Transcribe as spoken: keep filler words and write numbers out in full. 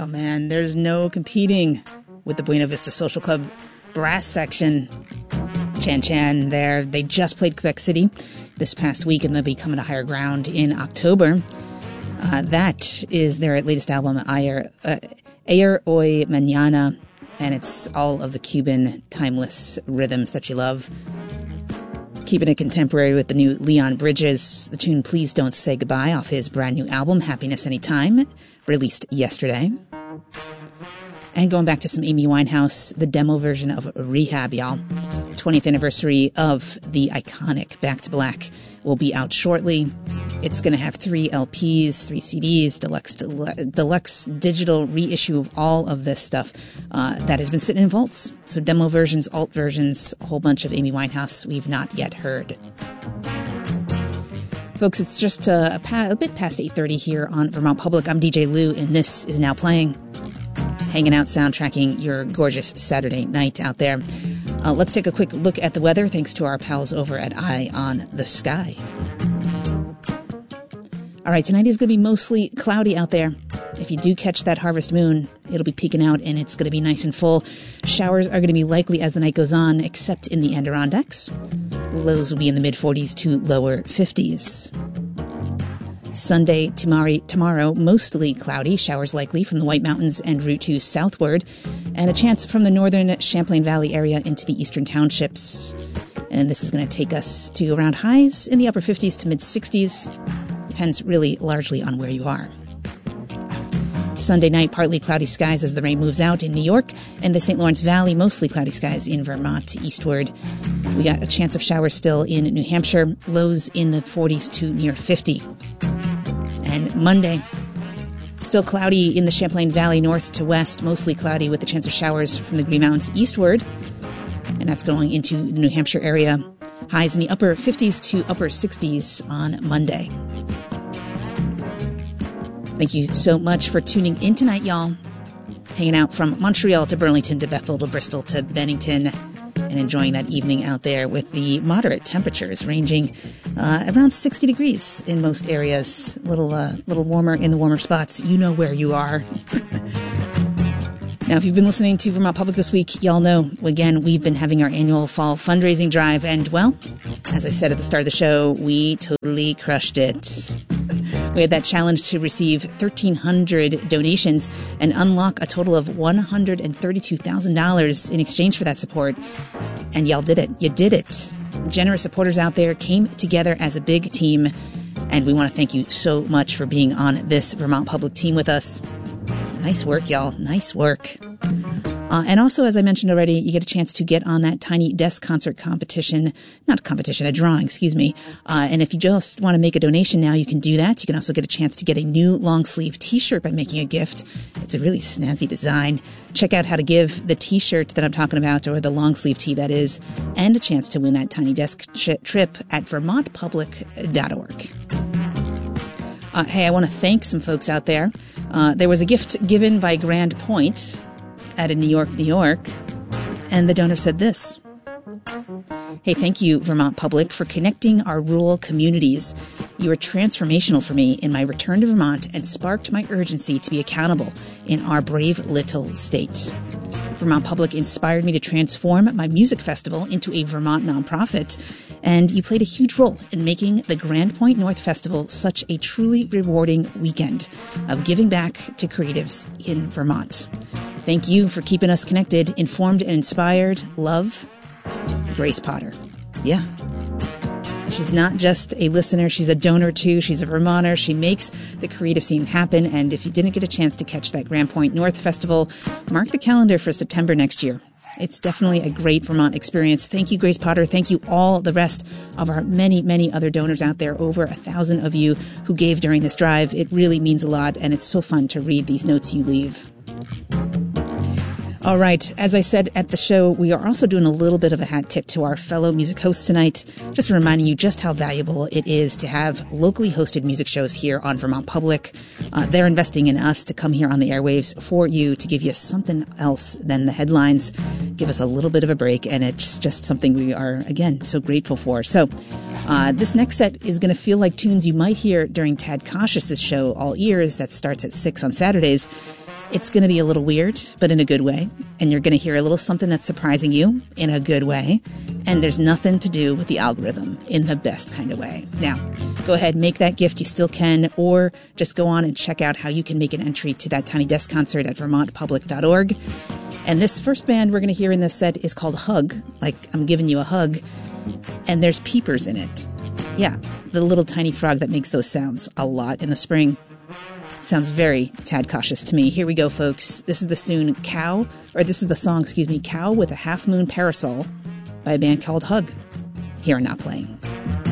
Oh man, there's no competing with the Buena Vista Social Club brass section. Chan Chan there. They just played Quebec City this past week, and they'll be coming to Higher Ground in October. Uh, that is their latest album, Ayer, uh, Ayer Hoy Mañana, and it's all of the Cuban timeless rhythms that you love. Keeping it contemporary with the new Leon Bridges, the tune Please Don't Say Goodbye off his brand new album, Happiness Anytime, released yesterday. And going back to some Amy Winehouse, the demo version of Rehab, y'all. twentieth anniversary of the iconic Back to Black will be out shortly. It's going to have three L Ps, three C Ds, deluxe deluxe digital reissue of all of this stuff uh, that has been sitting in vaults. So demo versions, alt versions, a whole bunch of Amy Winehouse we've not yet heard. Folks, it's just uh, a, pa- a bit past eight thirty here on Vermont Public. I'm D J Lou, and this is Now Playing. Hanging out, soundtracking your gorgeous Saturday night out there. Uh, let's take a quick look at the weather, thanks to our pals over at Eye on the Sky. All right, tonight is going to be mostly cloudy out there. If you do catch that harvest moon, it'll be peeking out and it's going to be nice and full. Showers are going to be likely as the night goes on, except in the Adirondacks. Lows will be in the mid forties to lower fifties. Sunday, tomorrow, tomorrow, mostly cloudy, showers likely from the White Mountains and Route two southward, and a chance from the northern Champlain Valley area into the eastern townships. And this is going to take us to around highs in the upper fifties to mid sixties. Depends really largely on where you are. Sunday night, partly cloudy skies as the rain moves out in New York, and the Saint Lawrence Valley, mostly cloudy skies in Vermont eastward. We got a chance of showers still in New Hampshire, lows in the forties to near fifty. And Monday, still cloudy in the Champlain Valley north to west, mostly cloudy with a chance of showers from the Green Mountains eastward. And that's going into the New Hampshire area. Highs in the upper fifties to upper sixties on Monday. Thank you so much for tuning in tonight, y'all. Hanging out from Montreal to Burlington to Bethel to Bristol to Bennington, and enjoying that evening out there with the moderate temperatures ranging uh, around sixty degrees in most areas. A little, uh, little warmer in the warmer spots. You know where you are. Now, if you've been listening to Vermont Public this week, y'all know, again, we've been having our annual fall fundraising drive. And, well, as I said at the start of the show, we totally crushed it. We had that challenge to receive thirteen hundred donations and unlock a total of one hundred thirty-two thousand dollars in exchange for that support. And y'all did it. You did it. Generous supporters out there came together as a big team. And we want to thank you so much for being on this Vermont Public team with us. Nice work, y'all. Nice work. Uh, and also, as I mentioned already, you get a chance to get on that Tiny Desk concert competition. Not a competition, a drawing, excuse me. Uh, and if you just want to make a donation now, you can do that. You can also get a chance to get a new long sleeve t-shirt by making a gift. It's a really snazzy design. Check out how to give the t-shirt that I'm talking about, or the long sleeve tee that is, and a chance to win that Tiny Desk ch- trip at vermont public dot org. Uh, hey, I want to thank some folks out there. Uh, there was a gift given by Grand Point out of New York, New York, and the donor said this. Hey, thank you, Vermont Public, for connecting our rural communities. You were transformational for me in my return to Vermont and sparked my urgency to be accountable in our brave little state. Vermont Public inspired me to transform my music festival into a Vermont nonprofit, and you played a huge role in making the Grand Point North Festival such a truly rewarding weekend of giving back to creatives in Vermont. Thank you for keeping us connected, informed, and inspired. Love, Grace Potter. Yeah. She's not just a listener, she's a donor too. She's a Vermonter. She makes the creative scene happen. And if you didn't get a chance to catch that Grand Point North Festival, mark the calendar for September next year. It's definitely a great Vermont experience. Thank you, Grace Potter. Thank you all the rest of our many, many other donors out there, over a thousand of you who gave during this drive. It really means a lot, and it's so fun to read these notes you leave. All right, as I said at the show, we are also doing a little bit of a hat tip to our fellow music hosts tonight, just reminding you just how valuable it is to have locally hosted music shows here on Vermont Public. Uh, they're investing in us to come here on the airwaves for you, to give you something else than the headlines, give us a little bit of a break, and it's just something we are, again, so grateful for. So uh, this next set is going to feel like tunes you might hear during Tad Cautious' show, All Ears, that starts at six on Saturdays. It's going to be a little weird, but in a good way. And you're going to hear a little something that's surprising you in a good way. And there's nothing to do with the algorithm in the best kind of way. Now, go ahead, make that gift. You still can, or just go on and check out how you can make an entry to that Tiny Desk concert at vermont public dot org. And this first band we're going to hear in this set is called Hug, like I'm giving you a hug. And there's peepers in it. Yeah, the little tiny frog that makes those sounds a lot in the spring. Sounds very tad cautious to me. Here we go, folks. This is the soon Cow, or this is the song, excuse me, Cow with a Half Moon Parasol by a band called Hug. Here and Now Playing.